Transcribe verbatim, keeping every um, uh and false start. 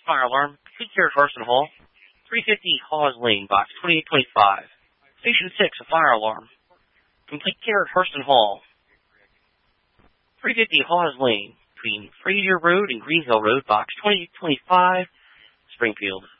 Fire alarm. Complete care at Hurston Hall. three fifty Hawes Lane, box twenty-eight twenty-five. Station six, a fire alarm. Complete care at Hurston Hall. three fifty Hawes Lane, between Frazier Road and Greenhill Road, box twenty-eight twenty-five, Springfield.